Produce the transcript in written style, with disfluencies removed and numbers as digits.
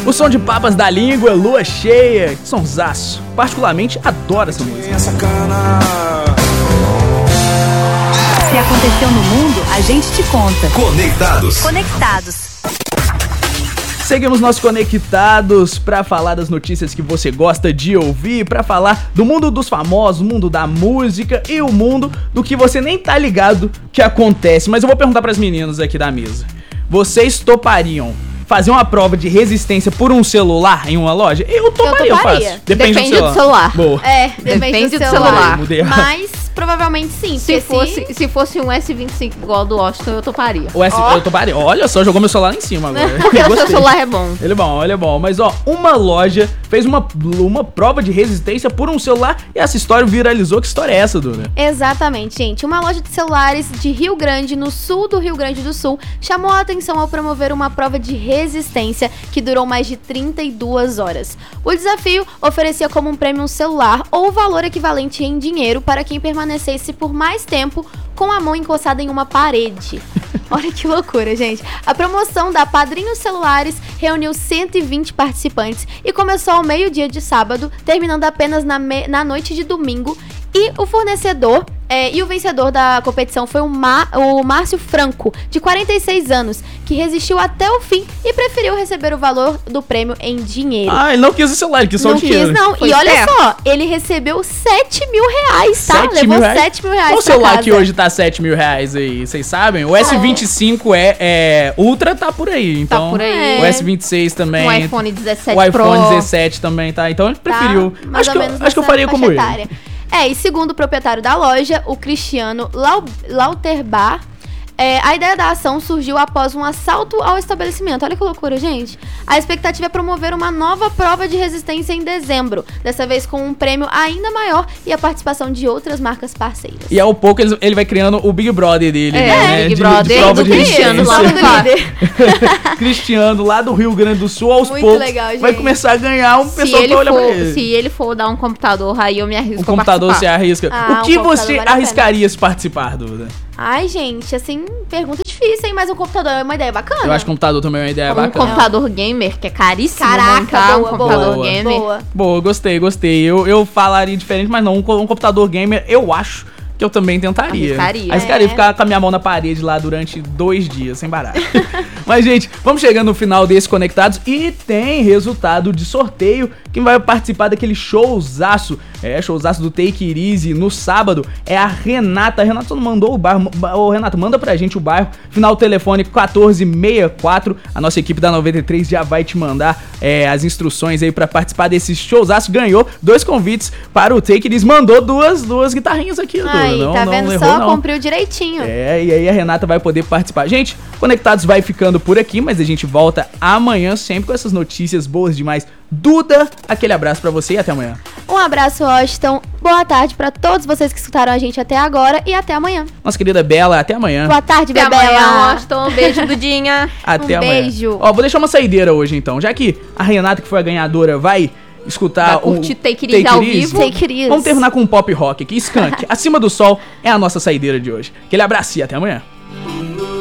O som de Papas da Língua, Lua Cheia, sonsaço. Particularmente adoro essa música. Se aconteceu no mundo, a gente te conta. Conectados. Seguimos nós conectados para falar das notícias que você gosta de ouvir, para falar do mundo dos famosos, mundo da música e o mundo do que você nem tá ligado que acontece. Mas eu vou perguntar para as meninas aqui da mesa. Vocês topariam fazer uma prova de resistência por um celular em uma loja? Eu toparia. Fácil. Depende do celular. Boa. Depende do celular. Mas provavelmente sim. Se fosse um S25 igual do Washington, eu toparia. Eu toparia. Olha só, jogou meu celular lá em cima agora. Porque o seu celular é bom. Ele é bom. Mas ó, uma loja fez uma prova de resistência por um celular e essa história viralizou. Que história é essa, Duda? Exatamente, gente. Uma loja de celulares de Rio Grande, no sul do Rio Grande do Sul, chamou a atenção ao promover uma prova de resistência que durou mais de 32 horas. O desafio oferecia como um prêmio um celular ou valor equivalente em dinheiro para quem permanecesse por mais tempo com a mão encostada em uma parede. Olha que loucura, gente. A promoção da Padrinhos Celulares reuniu 120 participantes e começou ao meio-dia de sábado, terminando apenas na noite de domingo. E o fornecedor e o vencedor da competição foi o Márcio Franco, de 46 anos, que resistiu até o fim e preferiu receber o valor do prêmio em dinheiro. Ah, ele não quis o celular, ele quis só o dinheiro. Não quis, não. E olha só, ele recebeu 7 mil reais, tá? 7 Levou mil reais? 7 mil reais. Qual celular que hoje tá 7 mil reais aí? Vocês sabem? O S25 Ultra tá por aí. Então, tá por aí. O S26 também. O iPhone 17 o Pro. iPhone 17 também tá. Então ele preferiu. Tá, acho que eu faria como ele. E segundo o proprietário da loja, o Cristiano Lauterbar, a ideia da ação surgiu após um assalto ao estabelecimento. Olha que loucura, gente. A expectativa é promover uma nova prova de resistência em dezembro, dessa vez com um prêmio ainda maior e a participação de outras marcas parceiras. E ao pouco ele vai criando o Big Brother dele, né? Big Brother de prova do Cristiano lá do Cristiano, lá do Rio Grande do Sul, aos poucos, legal, vai começar a ganhar um pessoal que olha pra ele. Se ele for dar um computador, aí eu me arrisco. O computador você arrisca. O que você arriscaria se participar, Duda? Ai, gente, assim, pergunta difícil, hein? Mas um computador é uma ideia bacana. Eu acho que o computador também é uma ideia bacana. Um computador gamer, que é caríssimo. Caraca, boa, computador gamer. Boa, gostei. Eu falaria diferente, mas não, um computador gamer, eu acho que eu também tentaria. Arriscaria ficar com a minha mão na parede lá durante 2 dias, sem barato. Mas, gente, vamos chegando no final desse Conectados e tem resultado de sorteio. Quem vai participar daquele showzaço, showzaço do Take It Easy no sábado, é a Renata. A Renata não mandou o bairro. Ô, Renata, manda pra gente o bairro. Final telefone 1464. A nossa equipe da 93 já vai te mandar as instruções aí pra participar desse showzaço. Ganhou 2 convites para o Take It Easy. Mandou duas guitarrinhas aqui, Ai, não, tá não vendo errou, só? não. Cumpriu direitinho. E aí a Renata vai poder participar. Gente, Conectados vai ficando por aqui, mas a gente volta amanhã sempre com essas notícias boas demais. Duda, aquele abraço pra você e até amanhã. Um abraço, Washington. Boa tarde pra todos vocês que escutaram a gente até agora e até amanhã. Nossa querida Bela, até amanhã. Boa tarde, Até Bebela. amanhã, Washington. Um beijo, Dudinha. Até amanhã. Beijo. Ó, vou deixar uma saideira hoje então, já que a Renata, que foi a ganhadora, vai escutar Vai curtir Take It Easy ao vivo. Take It Easy. Vamos terminar com um pop rock aqui. Skank, Acima do Sol é a nossa saideira de hoje. Aquele abraço e até amanhã.